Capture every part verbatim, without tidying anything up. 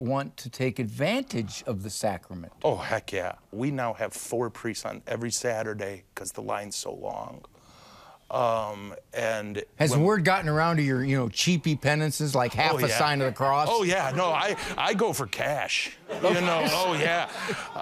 want to take advantage of the sacrament. Oh, heck yeah. We now have four priests on every Saturday because the line's so long. Um, and has when, the word gotten around to your, you know, cheapy penances like half oh, a yeah. sign of the cross? Oh yeah, no, I I go for cash. You know, oh yeah. Uh,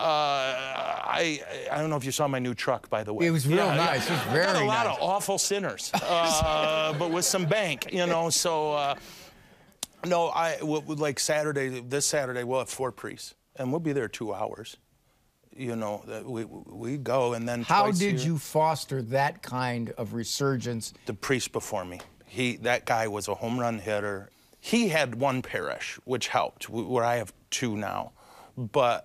I I don't know if you saw my new truck, by the way. It was real yeah, nice. Yeah. It was very Got a lot nice. of awful sinners, uh, but with some bank, you know. So uh, no, I like Saturday. This Saturday we'll have four priests, and we'll be there two hours. You know, we we go and then. How twice did here, you foster that kind of resurgence? The priest before me, he that guy was a home run hitter. He had one parish, which helped, where I have two now, but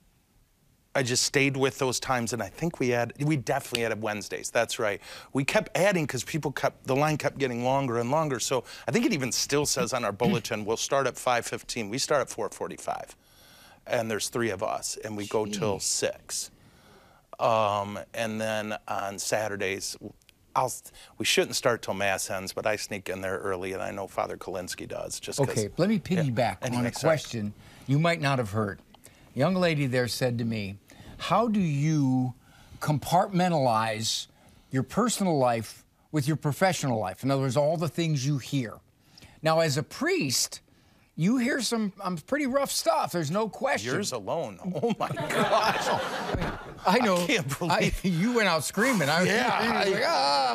I just stayed with those times, and I think we had we definitely had Wednesdays. That's right. We kept adding because people kept the line kept getting longer and longer. So I think it even still says on our bulletin we'll start at five fifteen. We start at four forty-five. And there's three of us, and we Jeez. go till six. Um, and then on Saturdays, I'll, we shouldn't start till Mass ends, but I sneak in there early, and I know Father Kalinsky does. Just okay, let me piggyback yeah. anyway, on a sorry. question you might not have heard. A young lady there said to me, how do you compartmentalize your personal life with your professional life? In other words, all the things you hear. Now, as a priest, you hear some um, pretty rough stuff. There's no question. Yours alone. Oh my gosh. I, mean, I know. I can't believe. I, you went out screaming. I, yeah. I, I, like, ah.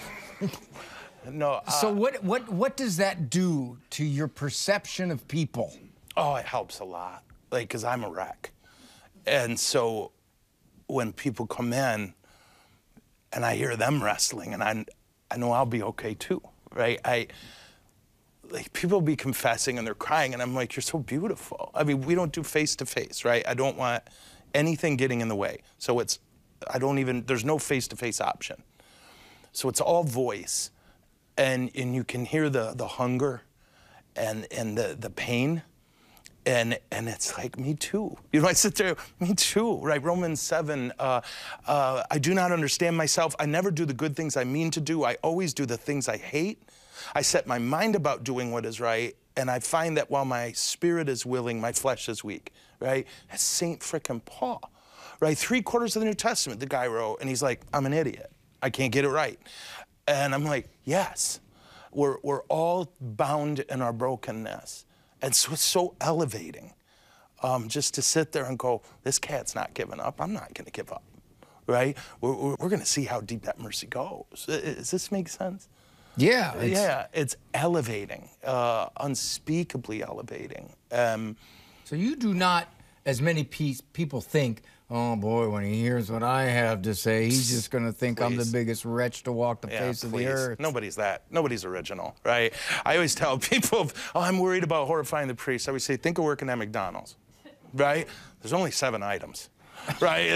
No. Uh, so what? What? What does that do to your perception of people? Oh, it helps a lot. Like, cause I'm a wreck, and so when people come in, and I hear them wrestling, and I, I know I'll be okay too, right? I. Like, people be confessing and they're crying, and I'm like, you're so beautiful. I mean, we don't do face-to-face, right? I don't want anything getting in the way. So it's, I don't even, there's no face-to-face option. So it's all voice, and and you can hear the the hunger and and the, the pain, and and it's like, me too. You know, I sit there, me too, right? Romans seven, uh, uh, I do not understand myself. I never do the good things I mean to do. I always do the things I hate. I set my mind about doing what is right, and I find that while my spirit is willing, my flesh is weak, right? That's Saint frickin' Paul, right? Three quarters of the New Testament, the guy wrote, and he's like, I'm an idiot. I can't get it right. And I'm like, yes, we're, we're all bound in our brokenness. And so it's so elevating um, just to sit there and go, this cat's not giving up. I'm not gonna give up, right? We're, we're, we're gonna see how deep that mercy goes. Does this make sense? Yeah. It's... Yeah, it's elevating, uh, unspeakably elevating. Um, so you do not, as many pe people think, oh boy, when he hears what I have to say, he's just going to think please. I'm the biggest wretch to walk the yeah, face of please. the earth. Nobody's that. Nobody's original, right? I always tell people, oh, I'm worried about horrifying the priest. I always say, think of working at McDonald's, right? There's only seven items. Right,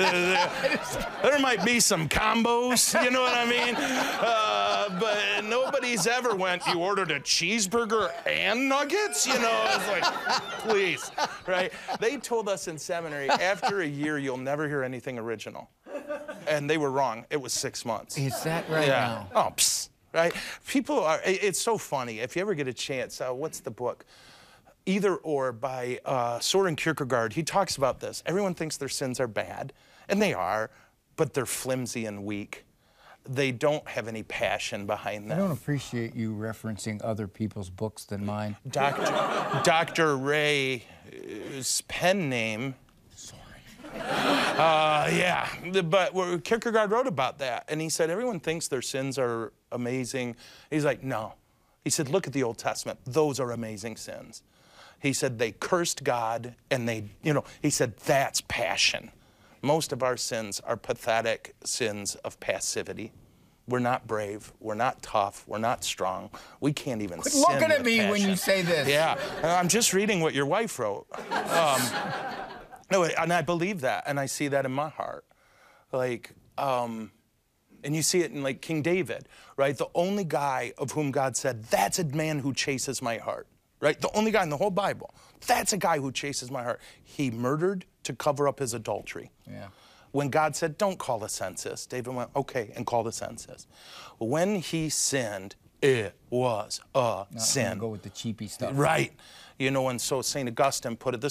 there might be some combos, you know what I mean? Uh, but nobody's ever went, you ordered a cheeseburger and nuggets? You know, it's like, please, right? They told us in seminary, after a year, you'll never hear anything original. And they were wrong. It was six months. Is that right yeah. now? Oh, psst, right? People are, it's so funny. If you ever get a chance, uh, what's the book? Either Or by uh, Soren Kierkegaard. He talks about this. Everyone thinks their sins are bad, and they are, but they're flimsy and weak. They don't have any passion behind them. I don't appreciate you referencing other people's books than mine. Doctor Doctor Ray's pen name. Sorry. Uh, yeah, but Kierkegaard wrote about that, and he said everyone thinks their sins are amazing. He's like, no. He said, look at the Old Testament. Those are amazing sins. He said they cursed God, and they, you know, he said that's passion. Most of our sins are pathetic sins of passivity. We're not brave. We're not tough. We're not strong. We can't even Quit sin looking at with me passion. when you say this. Yeah, I'm just reading what your wife wrote. Um, no, and I believe that, and I see that in my heart. Like, um, and you see it in like King David, right? The only guy of whom God said, that's a man who chases my heart. Right? The only guy in the whole Bible. That's a guy who chases my heart. He murdered to cover up his adultery. Yeah. When God said, don't call the census, David went, okay, and call the census. When he sinned, it was a Not sin. Go with the cheapy stuff. Right. You know, and so Saint Augustine put it this